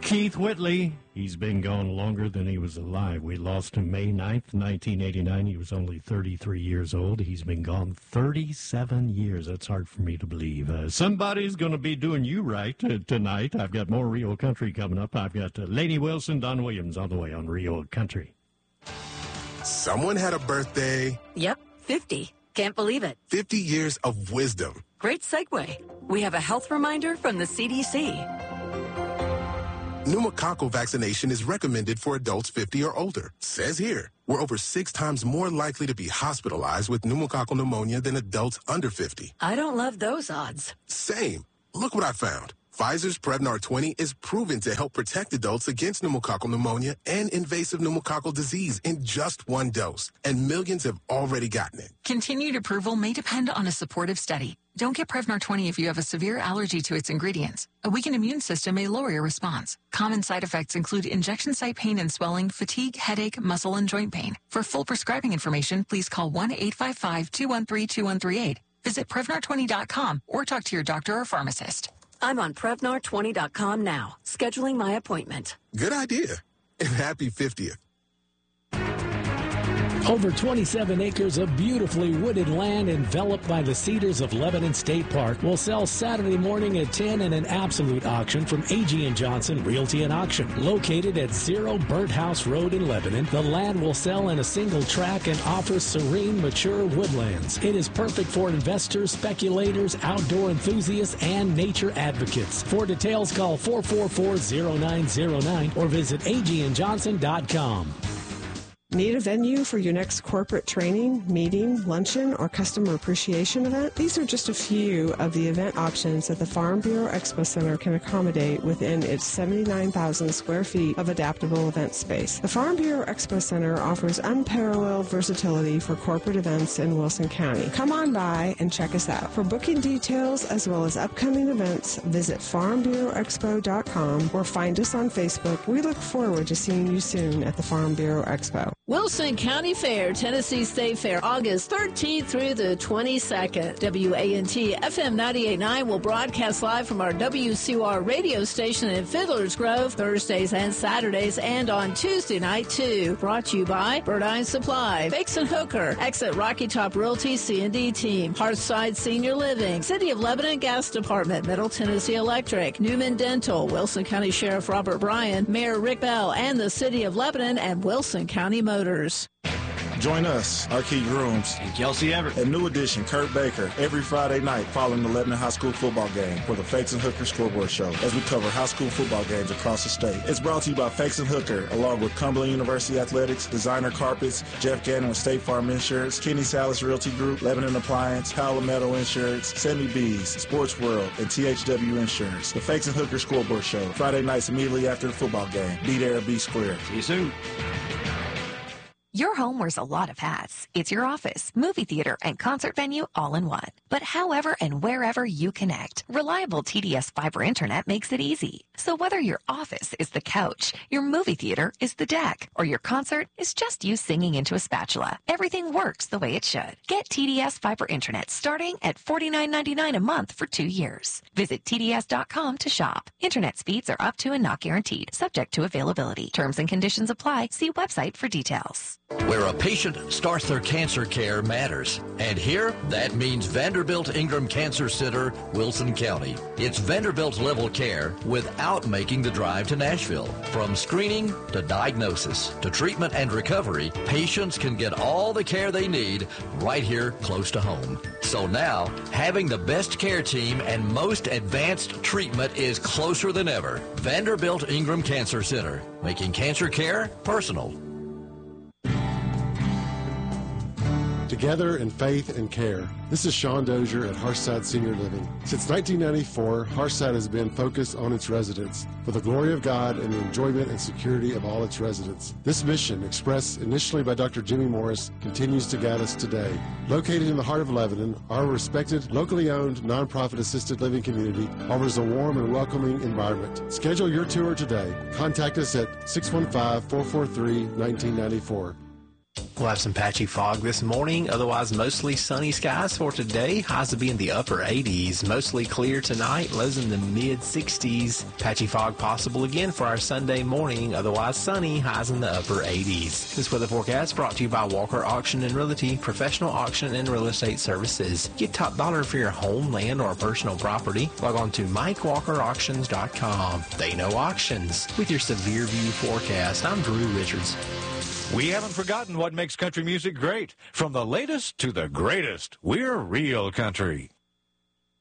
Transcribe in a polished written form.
Keith Whitley, he's been gone longer than he was alive. We lost him May 9th, 1989. He was only 33 years old. He's been gone 37 years. That's hard for me to believe. Somebody's going to be doing you right tonight. I've got more Rio Country coming up. I've got Lainey Wilson, Don Williams on the way on Rio Country. Someone had a birthday. Yep, 50. Can't believe it. 50 years of wisdom. Great segue. We have a health reminder from the CDC. Pneumococcal vaccination is recommended for adults 50 or older. Says here, we're over 6 times more likely to be hospitalized with pneumococcal pneumonia than adults under 50. I don't love those odds. Same. Look what I found. Pfizer's Prevnar 20 is proven to help protect adults against pneumococcal pneumonia and invasive pneumococcal disease in just 1 dose. And millions have already gotten it. Continued approval may depend on a supportive study. Don't get Prevnar 20 if you have a severe allergy to its ingredients. A weakened immune system may lower your response. Common side effects include injection site pain and swelling, fatigue, headache, muscle, and joint pain. For full prescribing information, please call 1-855-213-2138. Visit Prevnar20.com or talk to your doctor or pharmacist. I'm on Prevnar20.com now, scheduling my appointment. Good idea. And happy 50th. Over 27 acres of beautifully wooded land enveloped by the cedars of Lebanon State Park will sell Saturday morning at 10 in an absolute auction from A.G. & Johnson Realty and Auction. Located at 0 Birdhouse Road in Lebanon, the land will sell in a single track and offers serene, mature woodlands. It is perfect for investors, speculators, outdoor enthusiasts, and nature advocates. For details, call 444-0909 or visit agandjohnson.com. Need a venue for your next corporate training, meeting, luncheon, or customer appreciation event? These are just a few of the event options that the Farm Bureau Expo Center can accommodate within its 79,000 square feet of adaptable event space. The Farm Bureau Expo Center offers unparalleled versatility for corporate events in Wilson County. Come on by and check us out. For booking details as well as upcoming events, visit farmbureauexpo.com or find us on Facebook. We look forward to seeing you soon at the Farm Bureau Expo. Wilson County Fair, Tennessee State Fair, August 13th through the 22nd. WANT FM 98.9 will broadcast live from our WCUR radio station in Fiddler's Grove, Thursdays and Saturdays, and on Tuesday night, too. Brought to you by Bird Eye Supply, Bakes and Hooker, Exit Rocky Top Realty C&D Team, Hearthside Senior Living, City of Lebanon Gas Department, Middle Tennessee Electric, Newman Dental, Wilson County Sheriff Robert Bryan, Mayor Rick Bell, and the City of Lebanon and Wilson County Motors. Join us, our key grooms, And Kelsey Everett. and new addition Kurt Baker every Friday night following the Lebanon High School football game for the Fakes and Hooker Scoreboard Show as we cover high school football games across the state. It's brought to you by Fakes and Hooker along with Cumberland University Athletics, Designer Carpets, Jeff Gannon with State Farm Insurance, Kenny Salas Realty Group, Lebanon Appliance, Palmetto Insurance, Semi Bees, Sports World, and THW Insurance. The Fakes and Hooker Scoreboard Show, Friday nights immediately after the football game. Be there, be square. See you soon. Your home wears a lot of hats. It's your office, movie theater, and concert venue all in one. But however and wherever you connect, reliable TDS fiber internet makes it easy. So whether your office is the couch, your movie theater is the deck, or your concert is just you singing into a spatula, everything works the way it should. Get TDS fiber internet starting at $49.99 a month for 2 years. Visit TDS.com to shop. Internet speeds are up to and not guaranteed, subject to availability. Terms and conditions apply. See website for details. Where a patient starts their cancer care matters. And here, that means Vanderbilt Ingram Cancer Center, Wilson County. It's Vanderbilt level care without making the drive to Nashville. From screening to diagnosis to treatment and recovery, patients can get all the care they need right here close to home. So now, having the best care team and most advanced treatment is closer than ever. Vanderbilt Ingram Cancer Center, making cancer care personal. Together in faith and care. This is Sean Dozier at Harshside Senior Living. Since 1994, Harshside has been focused on its residents for the glory of God and the enjoyment and security of all its residents. This mission, expressed initially by Dr. Jimmy Morris, continues to guide us today. Located in the heart of Lebanon, our respected, locally owned, nonprofit assisted living community offers a warm and welcoming environment. Schedule your tour today. Contact us at 615-443-1994. We'll have some patchy fog this morning, otherwise mostly sunny skies for today. Highs will be in the upper 80s. Mostly clear tonight, lows in the mid-60s. Patchy fog possible again for our Sunday morning, otherwise sunny, highs in the upper 80s. This weather forecast brought to you by Walker Auction and Realty, professional auction and real estate services. Get top dollar for your home, land, or personal property. Log on to MikeWalkerAuctions.com. They know auctions. With your Severe View forecast, I'm Drew Richards. We haven't forgotten what makes country music great. From the latest to the greatest, we're real country.